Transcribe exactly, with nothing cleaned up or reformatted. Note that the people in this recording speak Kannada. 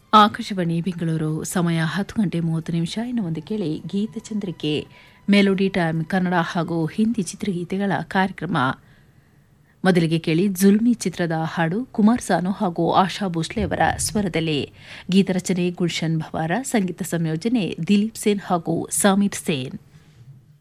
ಆಕಾಶವಾಣಿ ಬೆಂಗಳೂರು ಸಮಯ ಹತ್ತು ಗಂಟೆ ಮೂವತ್ತು ನಿಮಿಷ. ಇನ್ನು ಒಂದು ಕೇಳಿ ಗೀತಚಂದ್ರಿಕೆ ಮೆಲೋಡಿ ಟೈಮ್ ಕನ್ನಡ ಹಾಗೂ ಹಿಂದಿ ಚಿತ್ರಗೀತೆಗಳ ಕಾರ್ಯಕ್ರಮ. ಮೊದಲಿಗೆ ಕೇಳಿ ಜುಲ್ಮಿ ಚಿತ್ರದ ಹಾಡು ಕುಮಾರ್ ಸಾನು ಹಾಗೂ ಆಶಾ ಭೋಸ್ಲೆ ಅವರ ಸ್ವರದಲ್ಲಿ. ಗೀತರಚನೆ ಗುಲ್ಶನ್ ಭವಾರ, ಸಂಗೀತ ಸಂಯೋಜನೆ ದಿಲೀಪ್ ಸೇನ್ ಹಾಗೂ ಸಾಮೀರ್ ಸೇನ್.